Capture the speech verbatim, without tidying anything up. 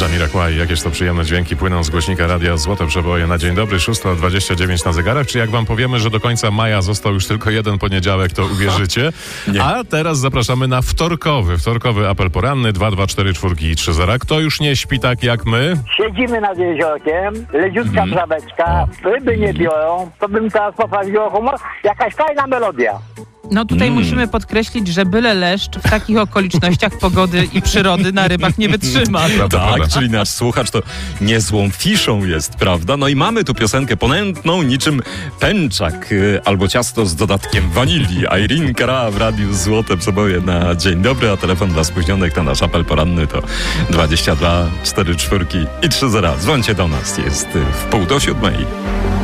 Jamiroquai, jakież to przyjemne dźwięki płyną z głośnika radia Złote Przeboje na dzień dobry, szósta dwadzieścia dziewięć na zegarach. Czy jak wam powiemy, że do końca maja został już tylko jeden poniedziałek, to uwierzycie? Nie. A teraz zapraszamy na wtorkowy, wtorkowy apel poranny dwa dwa cztery cztery i trzy zera. Kto już nie śpi tak jak my? Siedzimy nad jeziorkiem, leciutka Mhm. traweczka, ryby nie biorą, to bym teraz poprawiło humor, jakaś fajna melodia. No tutaj musimy podkreślić, że byle leszcz w takich okolicznościach pogody i przyrody na rybach nie wytrzyma. Prawda, Tak, prawda. czyli nasz słuchacz to niezłą fiszą jest, prawda? No i mamy tu piosenkę ponętną, niczym pęczak y, albo ciasto z dodatkiem wanilii. Irene Cara w Radiu Złote Przeboje na dzień dobry, a telefon dla spóźnionych na nasz apel poranny to dwadzieścia dwa cztery cztery i trzy zera. Dzwońcie do nas, jest y, w pół do siódmej.